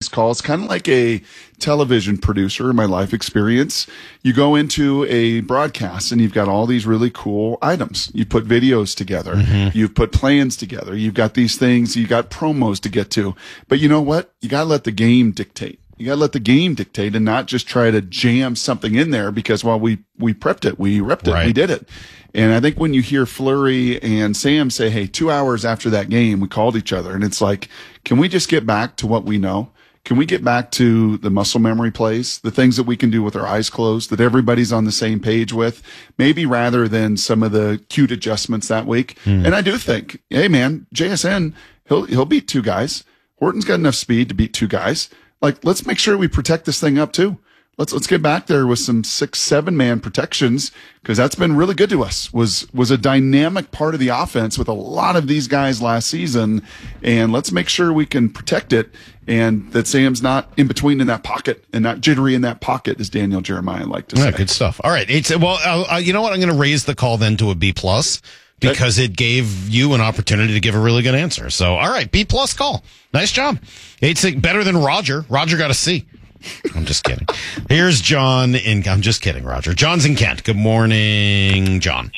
these calls, kind of like a television producer in my life experience. You go into a broadcast and you've got all these really cool items. You put videos together. You've put plans together. You've got these things. You got promos to get to. But you know what? You got to let the game dictate. You got to let the game dictate and not just try to jam something in there because, well, we prepped it, we repped it, we did it. And I think when you hear Fleury and Sam say, hey, 2 hours after that game, we called each other, and it's like, can we just get back to what we know? Can we get back to the muscle memory plays, the things that we can do with our eyes closed, that everybody's on the same page with, maybe rather than some of the cute adjustments that week? And I do think, hey, man, JSN, he'll beat two guys. Horton's got enough speed to beat two guys. Like, let's make sure we protect this thing up too. Let's get back there with some 6-7 man protections, because that's been really good to us. Was a dynamic part of the offense with a lot of these guys last season, and let's make sure we can protect it and that Sam's not in between in that pocket and not jittery in that pocket, as Daniel Jeremiah liked to say. Yeah, good stuff. All right, you know what? I'm going to raise the call then to a B+. Because it gave you an opportunity to give a really good answer. So, all right, B+ call. Nice job. It's better than Roger. Roger got a C. I'm just kidding. Here's John I'm just kidding, Roger. John's in Kent. Good morning, John.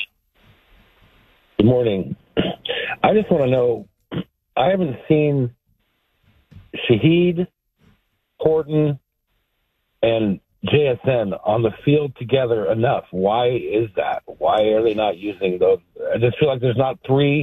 Good morning. I just want to know, I haven't seen Shaheed, Horton, and JSN on the field together enough. Why is that? Why are they not using those? I just feel like there's not three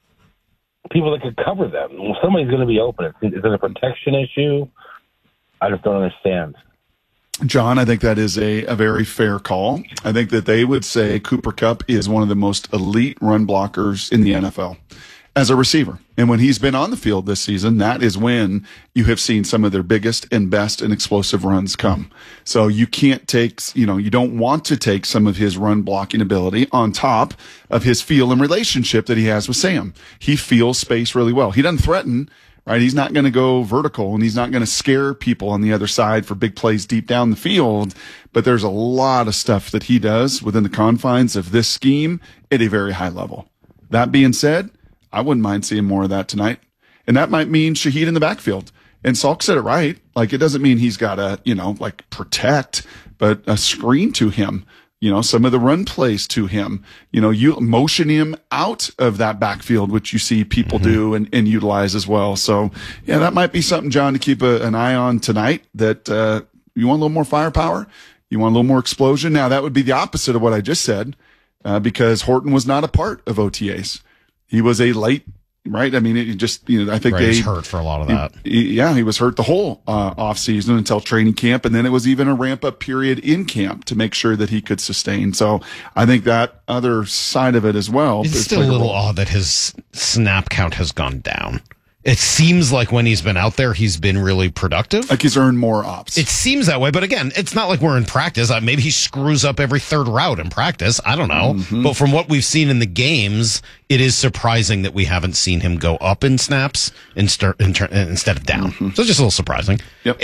people that could cover them. Somebody's going to be open. Is it a protection issue? I just don't understand. John, I think that is a very fair call. I think that they would say Cooper Kupp is one of the most elite run blockers in the NFL as a receiver. And when he's been on the field this season, that is when you have seen some of their biggest and best and explosive runs come. So you can't take, you don't want to take some of his run blocking ability on top of his feel and relationship that he has with Sam. He feels space really well. He doesn't threaten, right? He's not going to go vertical, and he's not going to scare people on the other side for big plays deep down the field. But there's a lot of stuff that he does within the confines of this scheme at a very high level. That being said, I wouldn't mind seeing more of that tonight. And that might mean Shaheed in the backfield. And Salk said it right. Like, it doesn't mean he's got to, protect, but a screen to him, some of the run plays to him, you motion him out of that backfield, which you see people do and utilize as well. So, yeah, that might be something, John, to keep an eye on tonight, that you want a little more firepower. You want a little more explosion. Now, that would be the opposite of what I just said, because Horton was not a part of OTAs. He was a late, right? I mean, it just, I think he was hurt for a lot of that. He was hurt the whole off season until training camp. And then it was even a ramp up period in camp to make sure that he could sustain. So I think that other side of it as well. It's still a little odd that his snap count has gone down. It seems like when he's been out there, he's been really productive. Like he's earned more ops. It seems that way. But again, it's not like we're in practice. Maybe he screws up every third route in practice. I don't know. But from what we've seen in the games, it is surprising that we haven't seen him go up in snaps instead of down. So it's just a little surprising. Yep.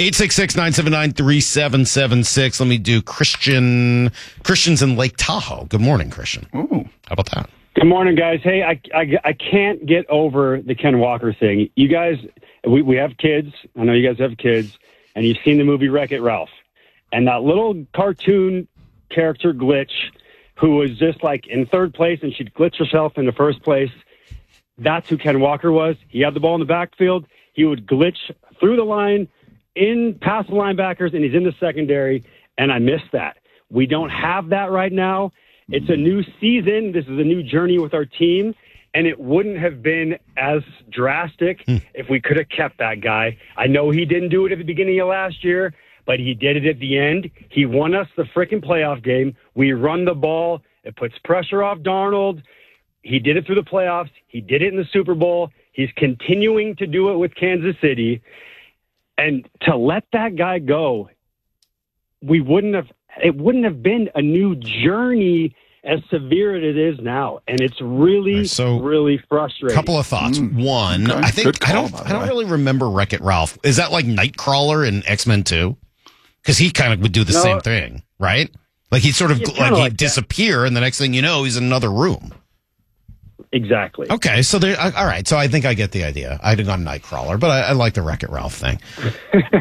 866-979-3776. Let me do Christian's in Lake Tahoe. Good morning, Christian. Ooh. How about that? Good morning, guys. Hey, I can't get over the Ken Walker thing. You guys, we have kids. I know you guys have kids, and you've seen the movie Wreck-It Ralph. And that little cartoon character Glitch, who was just like in third place, and she'd glitch herself in the first place. That's who Ken Walker was. He had the ball in the backfield. He would glitch through the line, in past the linebackers, and he's in the secondary. And I miss that. We don't have that right now. It's a new season. This is a new journey with our team, and it wouldn't have been as drastic if we could have kept that guy. I know he didn't do it at the beginning of last year, but he did it at the end. He won us the freaking playoff game. We run the ball. It puts pressure off Darnold. He did it through the playoffs. He did it in the Super Bowl. He's continuing to do it with Kansas City. And to let that guy go, it wouldn't have been a new journey as severe as it is now, and it's really, really frustrating. Couple of thoughts. One, I think I don't really remember Wreck-It Ralph. Is that like Nightcrawler in X-Men 2? Because he kind of would do the same thing, right? Like he'd sort of he'd disappear, and the next thing you know, he's in another room. Exactly. Okay, so all right. So I think I get the idea. I'd have gone Nightcrawler, but I like the Wreck-It Ralph thing.